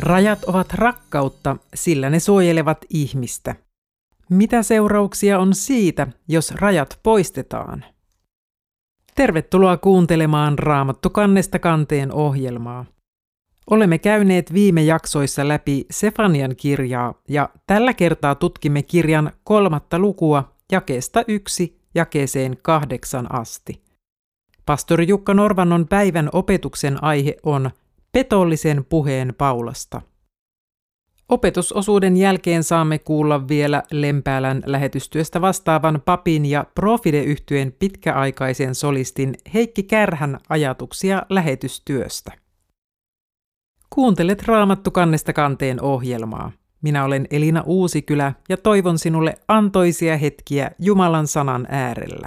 Rajat ovat rakkautta, sillä ne suojelevat ihmistä. Mitä seurauksia on siitä, jos rajat poistetaan? Tervetuloa kuuntelemaan Raamattu kannesta kanteen ohjelmaa. Olemme käyneet viime jaksoissa läpi Sefanian kirjaa ja tällä kertaa tutkimme kirjan 3. lukua jakeesta 1 jakeeseen 8 asti. Pastori Jukka Norvannon päivän opetuksen aihe on petollisen puheen Paulasta. Opetusosuuden jälkeen saamme kuulla vielä Lempäälän lähetystyöstä vastaavan papin ja Profide-yhtyeen pitkäaikaisen solistin Heikki Kärhän ajatuksia lähetystyöstä. Kuuntelet Raamattu kannesta kanteen ohjelmaa. Minä olen Elina Uusikylä ja toivon sinulle antoisia hetkiä Jumalan sanan äärellä.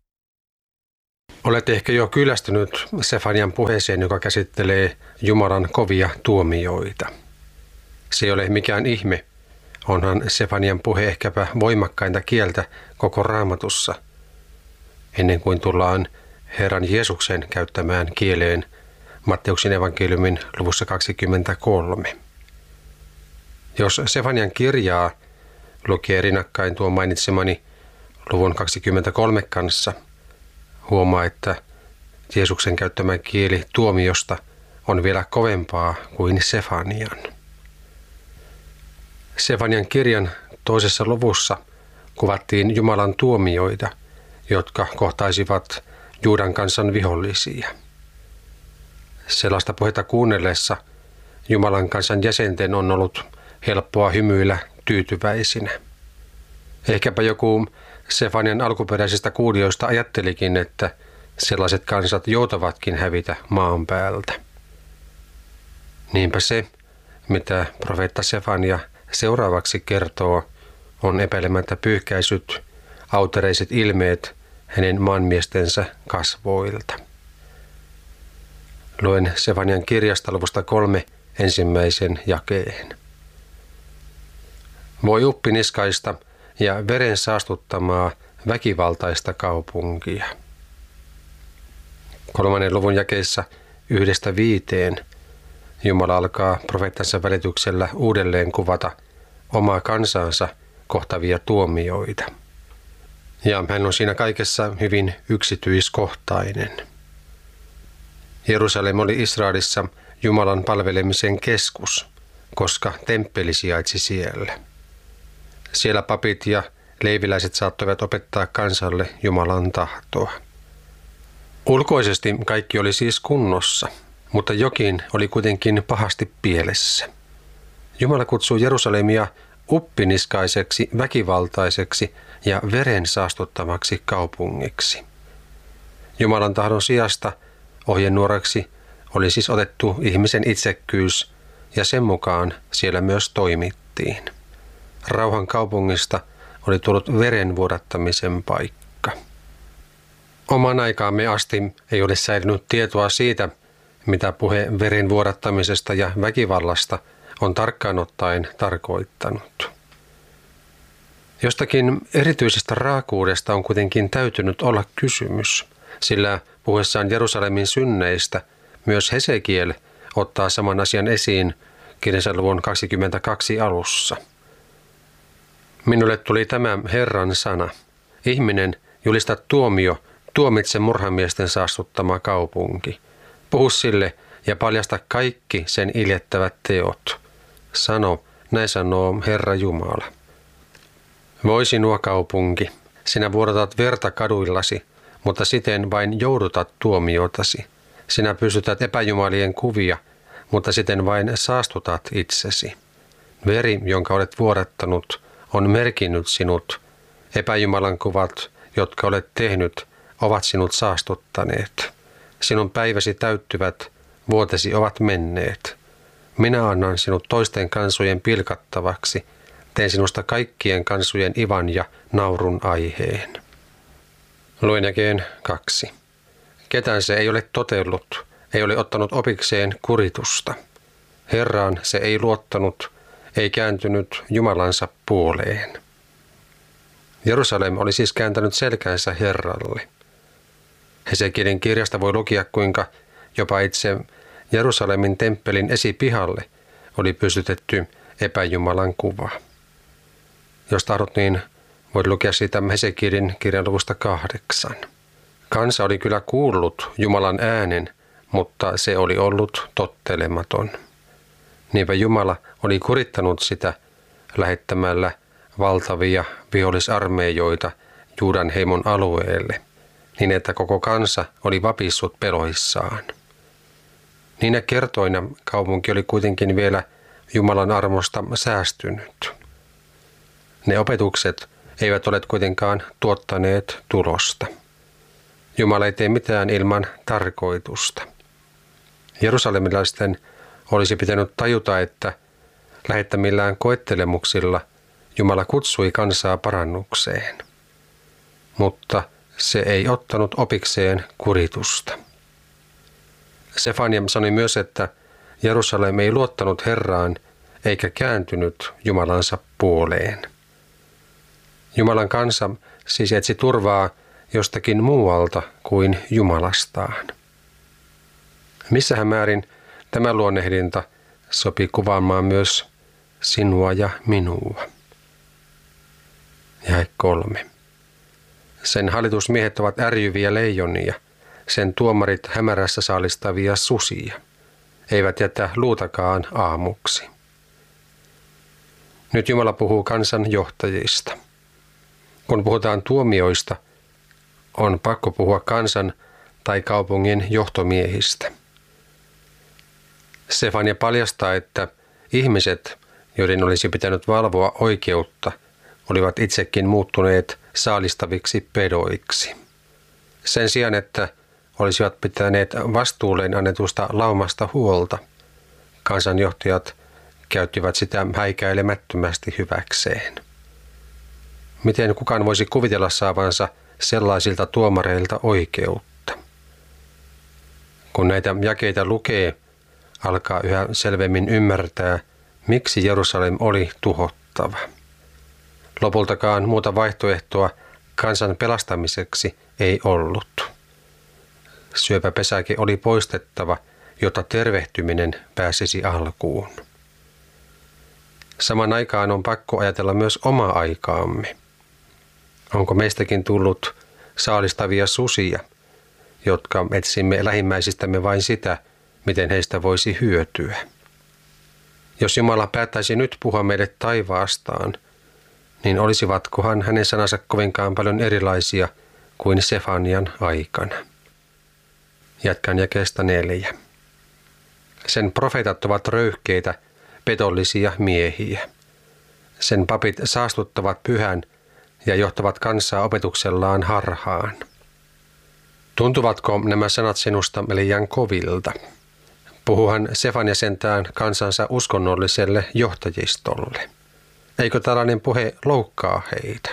Olet ehkä jo kyllästynyt Sefanian puheeseen, joka käsittelee Jumalan kovia tuomioita. Se ei ole mikään ihme, onhan Sefanian puhe ehkäpä voimakkainta kieltä koko Raamatussa, ennen kuin tullaan Herran Jeesuksen käyttämään kieleen Matteuksen evankeliumin luvussa 23. Jos Sefanian kirjaa lukee rinnakkain tuon mainitsemani luvun 23 kanssa, huomaa, että Jeesuksen käyttämä kieli tuomiosta on vielä kovempaa kuin Sefanian. Sefanian kirjan 2. luvussa kuvattiin Jumalan tuomioita, jotka kohtaisivat Juudan kansan vihollisia. Sellaista puhetta kuunnellessa Jumalan kansan jäsenten on ollut helppoa hymyillä tyytyväisinä. Ehkäpä joku Sefanian alkuperäisistä kuulijoista ajattelikin, että sellaiset kansat joutavatkin hävitä maan päältä. Niinpä se, mitä profeetta Sefania seuraavaksi kertoo, on epäilemättä pyyhkäisyt, autereiset ilmeet hänen maanmiestensä kasvoilta. Luen Sefanian kirjasta luvusta 3 ensimmäisen jakeen. Voi uppiniskaista ja veren saastuttamaa väkivaltaista kaupunkia. 3. luvun jakeessa 1-5 Jumala alkaa profeettansa välityksellä uudelleen kuvata omaa kansansa kohtavia tuomioita. Ja hän on siinä kaikessa hyvin yksityiskohtainen. Jerusalem oli Israelissa Jumalan palvelemisen keskus, koska temppeli sijaitsi siellä. Siellä papit ja leiviläiset saattoivat opettaa kansalle Jumalan tahtoa. Ulkoisesti kaikki oli siis kunnossa, mutta jokin oli kuitenkin pahasti pielessä. Jumala kutsuu Jerusalemia uppiniskaiseksi, väkivaltaiseksi ja veren saastuttamaksi kaupungiksi. Jumalan tahdon sijasta ohjenuoraksi oli siis otettu ihmisen itsekkyys ja sen mukaan siellä myös toimittiin. Rauhan kaupungista oli tullut veren vuodattamisen paikka. Oman aikaamme asti ei ole säilynyt tietoa siitä, mitä puhe veren vuodattamisesta ja väkivallasta on tarkkaan ottaen tarkoittanut. Jostakin erityisestä raakuudesta on kuitenkin täytynyt olla kysymys, sillä puhuessaan Jerusalemin synneistä myös Hesekiel ottaa saman asian esiin kirjansa luvun 22 alussa. Minulle tuli tämä Herran sana. Ihminen, julista tuomio, tuomitse murhamiesten saastuttama kaupunki. Puhu sille ja paljasta kaikki sen iljettävät teot. Sano, näin sanoo Herra Jumala. Voi sinua kaupunki, sinä vuodatat verta kaduillasi, mutta siten vain joudutat tuomiotasi. Sinä pystytät epäjumalien kuvia, mutta siten vain saastutat itsesi. Veri, jonka olet vuodattanut, on merkinnyt sinut. Epäjumalan kuvat, jotka olet tehnyt, ovat sinut saastuttaneet. Sinun päiväsi täyttyvät, vuotesi ovat menneet. Minä annan sinut toisten kansojen pilkattavaksi, teen sinusta kaikkien kansojen ivan ja naurun aiheen. Luen jakeen 2. Ketään se ei ole totellut, ei ole ottanut opikseen kuritusta. Herraan se ei luottanut, ei kääntynyt Jumalansa puoleen. Jerusalem oli siis kääntänyt selkänsä Herralle. Hesekielin kirjasta voi lukea, kuinka jopa itse Jerusalemin temppelin esipihalle oli pystytetty epäjumalan kuva. Jos tahdot, niin voit lukea siitä Hesekielin kirjan luvusta 8. Kansa oli kyllä kuullut Jumalan äänen, mutta se oli ollut tottelematon. Niinpä Jumala oli kurittanut sitä lähettämällä valtavia vihollisarmeijoita Juudan heimon alueelle, niin että koko kansa oli vapissut peloissaan. Niinä kertoina kaupunki oli kuitenkin vielä Jumalan armosta säästynyt. Ne opetukset eivät ole kuitenkaan tuottaneet tulosta. Jumala ei tee mitään ilman tarkoitusta. Jerusalemilaisten olisi pitänyt tajuta, että lähettämillään koettelemuksilla Jumala kutsui kansaa parannukseen. Mutta se ei ottanut opikseen kuritusta. Sefania sanoi myös, että Jerusalem ei luottanut Herraan eikä kääntynyt Jumalansa puoleen. Jumalan kansa siis etsi turvaa jostakin muualta kuin Jumalastaan. Missähän määrin tämä luonnehdinta sopii kuvaamaan myös sinua ja minua. Jae 3. Sen hallitusmiehet ovat ärjyviä leijonia, sen tuomarit hämärässä saalistavia susia, eivät jätä luutakaan aamuksi. Nyt Jumala puhuu kansan johtajista. Kun puhutaan tuomioista, on pakko puhua kansan tai kaupungin johtomiehistä. Sefania paljastaa, että ihmiset, joiden olisi pitänyt valvoa oikeutta, olivat itsekin muuttuneet saalistaviksi pedoiksi. Sen sijaan, että olisivat pitäneet vastuulleen annetusta laumasta huolta, kansanjohtajat käyttivät sitä häikäilemättömästi hyväkseen. Miten kukaan voisi kuvitella saavansa sellaisilta tuomareilta oikeutta? Kun näitä jakeita lukee, alkaa yhä selvemmin ymmärtää, miksi Jerusalem oli tuhottava. Lopultakaan muuta vaihtoehtoa kansan pelastamiseksi ei ollut. Syöpäpesäke oli poistettava, jotta tervehtyminen pääsisi alkuun. Saman aikaan on pakko ajatella myös omaa aikaamme. Onko meistäkin tullut saalistavia susia, jotka etsimme lähimmäisistämme vain sitä, miten heistä voisi hyötyä? Jos Jumala päättäisi nyt puhua meille taivaastaan, niin olisivatkohan hänen sanansa kovinkaan paljon erilaisia kuin Sefanian aikana? Jatkan jakeesta 4. Sen profeetat ovat röyhkeitä, petollisia miehiä. Sen papit saastuttavat pyhän ja johtavat kansaa opetuksellaan harhaan. Tuntuvatko nämä sanat sinusta liian kovilta? Puhuhan Sefania sentään kansansa uskonnolliselle johtajistolle. Eikö tällainen puhe loukkaa heitä?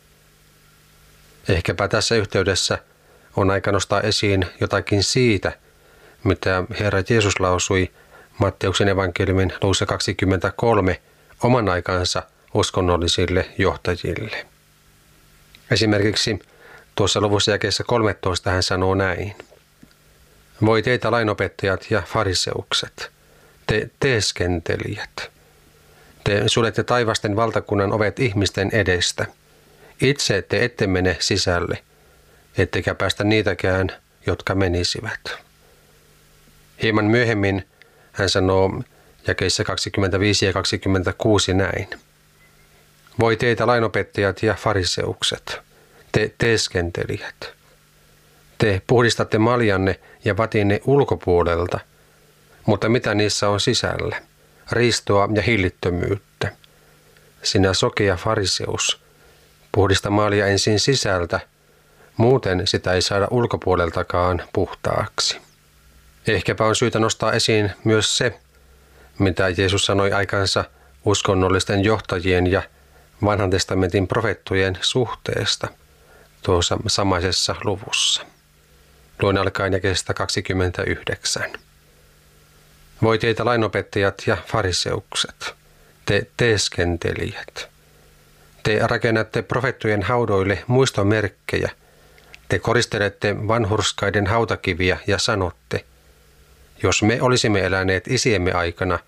Ehkäpä tässä yhteydessä on aika nostaa esiin jotakin siitä, mitä Herra Jeesus lausui Matteuksen evankeliumin luvussa 23 oman aikansa uskonnollisille johtajille. Esimerkiksi tuossa luvussa jakeessa 13 hän sanoo näin. Voi teitä lainopettajat ja fariseukset, te teeskentelijät. Te suljette taivasten valtakunnan ovet ihmisten edestä. Itse te ette mene sisälle, ettekä päästä niitäkään, jotka menisivät. Hieman myöhemmin hän sanoo jakeissa 25 ja 26 näin. Voi teitä lainopettajat ja fariseukset, te teeskentelijät. Te puhdistatte maljanne ja vatinne ulkopuolelta, mutta mitä niissä on sisällä? Riistoa ja hillittömyyttä. Sinä sokea fariseus, puhdista maalia ensin sisältä, muuten sitä ei saada ulkopuoleltakaan puhtaaksi. Ehkäpä on syytä nostaa esiin myös se, mitä Jeesus sanoi aikansa uskonnollisten johtajien ja Vanhan testamentin profeettojen suhteesta tuossa samaisessa luvussa. Luen alkaen jakeesta 29. Voi teitä lainopettajat ja fariseukset, te teeskentelijät. Te rakennatte profeettojen haudoille muistomerkkejä. Te koristelette vanhurskaiden hautakiviä ja sanotte, jos me olisimme eläneet isiemme aikana,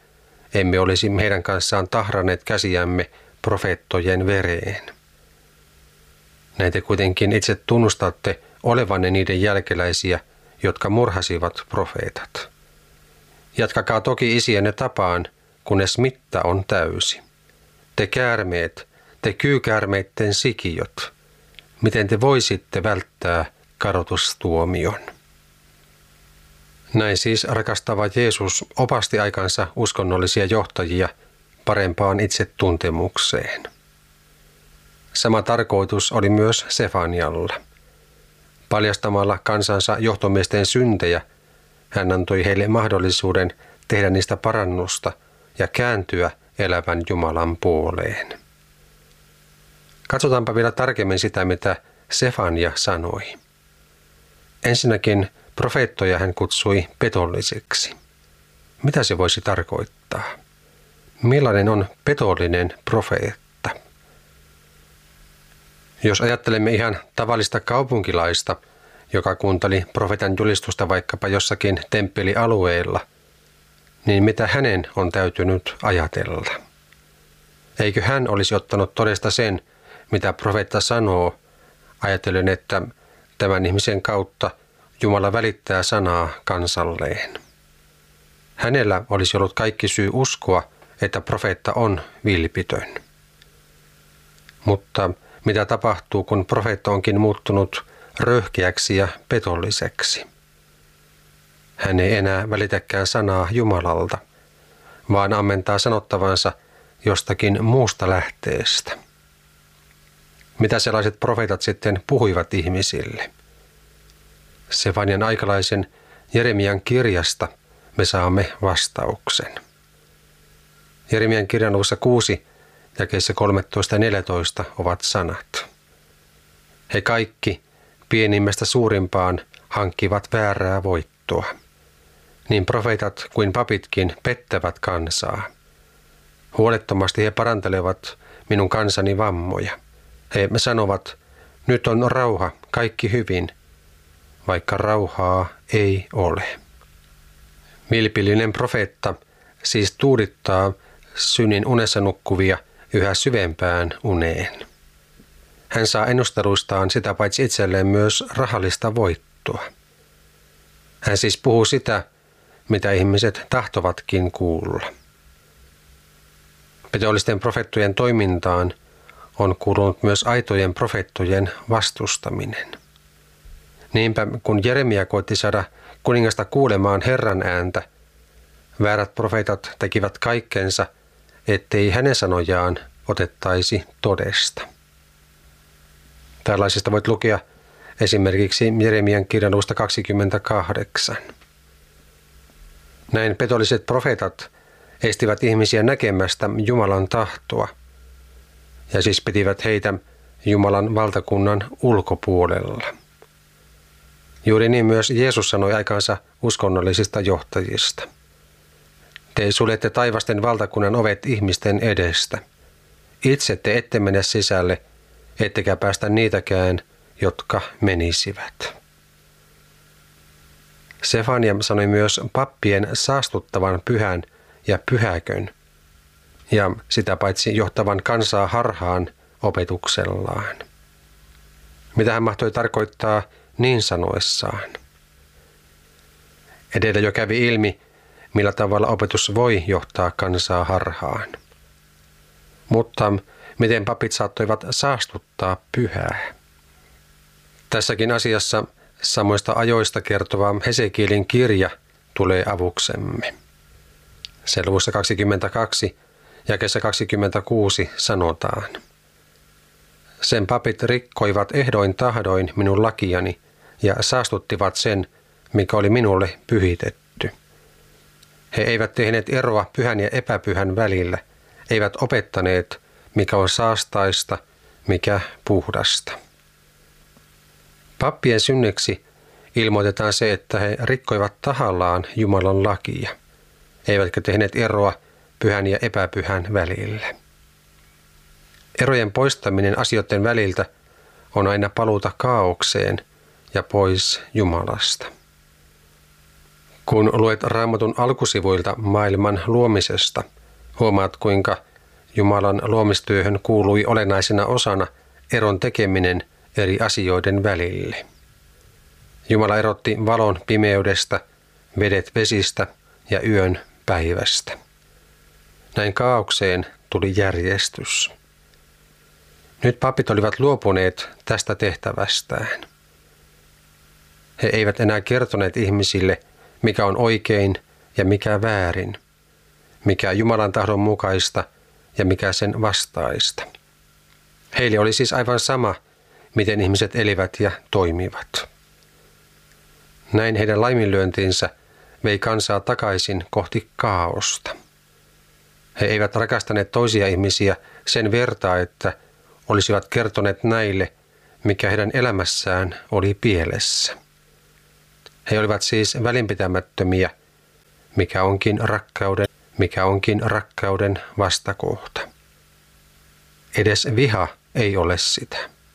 emme olisi heidän kanssaan tahranneet käsiämme profeettojen vereen. Näin te kuitenkin itse tunnustatte olevanne niiden jälkeläisiä, jotka murhasivat profeetat. Jatkakaa toki isienne tapaan, kunnes mitta on täysi. Te käärmeet, te kyykäärmeitten sikiöt, miten te voisitte välttää kadotustuomion? Näin siis rakastava Jeesus opasti aikansa uskonnollisia johtajia parempaan itsetuntemukseen. Sama tarkoitus oli myös Sefanialla. Paljastamalla kansansa johtomiesten syntejä, hän antoi heille mahdollisuuden tehdä niistä parannusta ja kääntyä elävän Jumalan puoleen. Katsotaanpa vielä tarkemmin sitä, mitä Sefania sanoi. Ensinnäkin profeettoja hän kutsui petollisiksi. Mitä se voisi tarkoittaa? Millainen on petollinen profeetta? Jos ajattelemme ihan tavallista kaupunkilaista, joka kuunteli profeetan julistusta vaikkapa jossakin temppelialueella, niin mitä hänen on täytynyt ajatella? Eikö hän olisi ottanut todesta sen, mitä profeetta sanoo, ajatellen, että tämän ihmisen kautta Jumala välittää sanaa kansalleen. Hänellä olisi ollut kaikki syy uskoa, että profeetta on vilpitön. Mutta mitä tapahtuu, kun profeetta onkin muuttunut röyhkeäksi ja petolliseksi? Hän ei enää välitäkään sanaa Jumalalta, vaan ammentaa sanottavansa jostakin muusta lähteestä. Mitä sellaiset profeetat sitten puhuivat ihmisille? Sefanian aikalaisen Jeremian kirjasta me saamme vastauksen. Jeremian kirjan luvussa 6, jakeissa 13 ja 14 ovat sanat. He kaikki, pienimmästä suurimpaan, hankkivat väärää voittoa. Niin profeetat kuin papitkin pettävät kansaa. Huolettomasti he parantelevat minun kansani vammoja. He sanovat, nyt on rauha, kaikki hyvin, vaikka rauhaa ei ole. Vilpillinen profeetta siis tuudittaa synnin unessa nukkuvia yhä syvempään uneen. Hän saa ennusteluistaan sitä paitsi itselleen myös rahallista voittoa. Hän siis puhuu sitä, mitä ihmiset tahtovatkin kuulla. Petollisten profeettojen toimintaan on kuulunut myös aitojen profeettojen vastustaminen. Niinpä kun Jeremia koitti saada kuningasta kuulemaan Herran ääntä, väärät profeetat tekivät kaikkensa, ettei hänen sanojaan otettaisi todesta. Tällaisista voit lukea esimerkiksi Jeremian kirjan luvusta 28. Näin petolliset profeetat estivät ihmisiä näkemästä Jumalan tahtoa, ja siis pitivät heitä Jumalan valtakunnan ulkopuolella. Juuri niin myös Jeesus sanoi aikansa uskonnollisista johtajista. Te suljette taivasten valtakunnan ovet ihmisten edestä. Itse te ette mene sisälle, ettekä päästä niitäkään, jotka menisivät. Sefania sanoi myös pappien saastuttavan pyhän ja pyhäkön, ja sitä paitsi johtavan kansaa harhaan opetuksellaan. Mitä hän mahtoi tarkoittaa niin sanoessaan? Edellä jo kävi ilmi, millä tavalla opetus voi johtaa kansaa harhaan. Mutta miten papit saattoivat saastuttaa pyhää? Tässäkin asiassa samoista ajoista kertova Hesekielin kirja tulee avuksemme. Sen luvussa 22, jakeessa 26 sanotaan. Sen papit rikkoivat ehdoin tahdoin minun lakiani ja saastuttivat sen, mikä oli minulle pyhitetty. He eivät tehneet eroa pyhän ja epäpyhän välillä, eivät opettaneet, mikä on saastaista, mikä puhdasta. Pappien synneksi ilmoitetaan se, että he rikkoivat tahallaan Jumalan lakia, eivätkä tehneet eroa pyhän ja epäpyhän välillä. Erojen poistaminen asioiden väliltä on aina paluuta kaaukseen ja pois Jumalasta. Kun luet Raamatun alkusivuilta maailman luomisesta, Huomaat, kuinka Jumalan luomistyöhön kuului olennaisena osana eron tekeminen eri asioiden välille. Jumala erotti valon pimeydestä, vedet vesistä ja yön päivästä. Näin kaaukseen tuli järjestys. Nyt papit olivat luopuneet tästä tehtävästään. He eivät enää kertoneet ihmisille, mikä on oikein ja mikä väärin, mikä Jumalan tahdon mukaista ja mikä sen vastaista. Heille oli siis aivan sama, miten ihmiset elivät ja toimivat. Näin heidän laiminlyöntinsä vei kansaa takaisin kohti kaaosta. He eivät rakastaneet toisia ihmisiä sen vertaa, että olisivat kertoneet näille, mikä heidän elämässään oli pielessä. He olivat siis välinpitämättömiä, mikä onkin rakkauden vastakohta. Edes viha ei ole sitä.